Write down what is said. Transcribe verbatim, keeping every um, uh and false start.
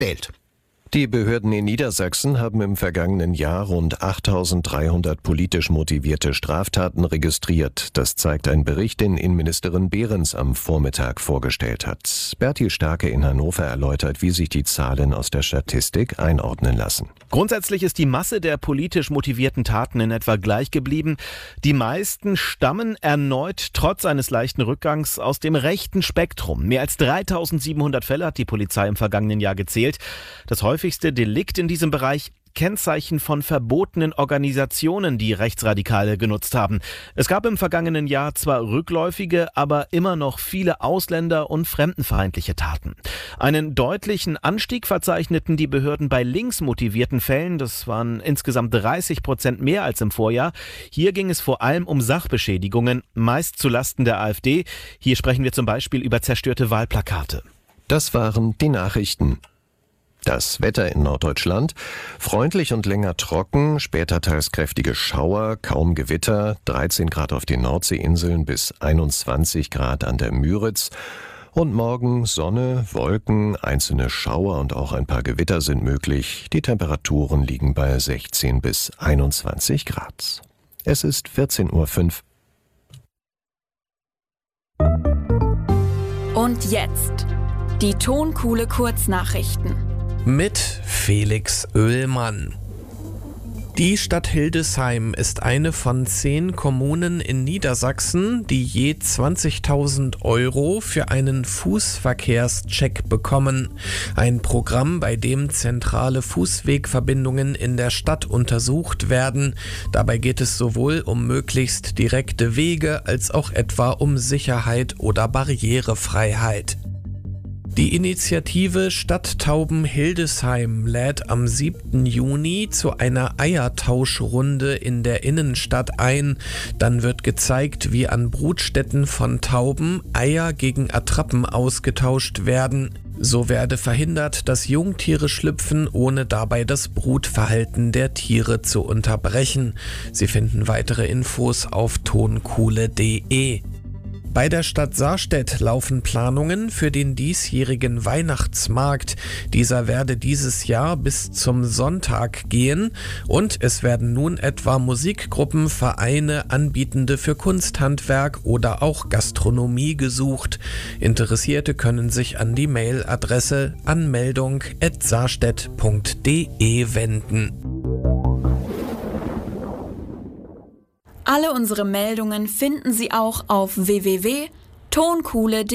wählt. Die Behörden in Niedersachsen haben im vergangenen Jahr rund achttausenddreihundert politisch motivierte Straftaten registriert. Das zeigt ein Bericht, den Innenministerin Behrens am Vormittag vorgestellt hat. Bertil Starke in Hannover erläutert, wie sich die Zahlen aus der Statistik einordnen lassen. Grundsätzlich ist die Masse der politisch motivierten Taten in etwa gleich geblieben. Die meisten stammen erneut trotz eines leichten Rückgangs aus dem rechten Spektrum. Mehr als dreitausendsiebenhundert Fälle hat die Polizei im vergangenen Jahr gezählt. Das häufigste Delikt in diesem Bereich: Kennzeichen von verbotenen Organisationen, die Rechtsradikale genutzt haben. Es gab im vergangenen Jahr zwar rückläufige, aber immer noch viele Ausländer- und fremdenfeindliche Taten. Einen deutlichen Anstieg verzeichneten die Behörden bei linksmotivierten Fällen. Das waren insgesamt dreißig Prozent mehr als im Vorjahr. Hier ging es vor allem um Sachbeschädigungen, meist zulasten der AfD. Hier sprechen wir zum Beispiel über zerstörte Wahlplakate. Das waren die Nachrichten. Das Wetter in Norddeutschland: freundlich und länger trocken, später teils kräftige Schauer, kaum Gewitter, dreizehn Grad auf den Nordseeinseln bis einundzwanzig Grad an der Müritz. Und morgen Sonne, Wolken, einzelne Schauer und auch ein paar Gewitter sind möglich. Die Temperaturen liegen bei sechzehn bis einundzwanzig Grad. Es ist vierzehn Uhr fünf. Und jetzt die Tonkuhle Kurznachrichten mit Felix Oehlmann. Die Stadt Hildesheim ist eine von zehn Kommunen in Niedersachsen, die je zwanzigtausend Euro für einen Fußverkehrscheck bekommen. Ein Programm, bei dem zentrale Fußwegverbindungen in der Stadt untersucht werden. Dabei geht es sowohl um möglichst direkte Wege als auch etwa um Sicherheit oder Barrierefreiheit. Die Initiative Stadttauben Hildesheim lädt am siebten Juni zu einer Eiertauschrunde in der Innenstadt ein. Dann wird gezeigt, wie an Brutstätten von Tauben Eier gegen Attrappen ausgetauscht werden. So werde verhindert, dass Jungtiere schlüpfen, ohne dabei das Brutverhalten der Tiere zu unterbrechen. Sie finden weitere Infos auf tonkuhle punkt de. Bei der Stadt Sarstedt laufen Planungen für den diesjährigen Weihnachtsmarkt. Dieser werde dieses Jahr bis zum Sonntag gehen und es werden nun etwa Musikgruppen, Vereine, Anbietende für Kunsthandwerk oder auch Gastronomie gesucht. Interessierte können sich an die Mailadresse anmeldung at sarstedt punkt de wenden. Alle unsere Meldungen finden Sie auch auf w w w punkt tonkuhle punkt de.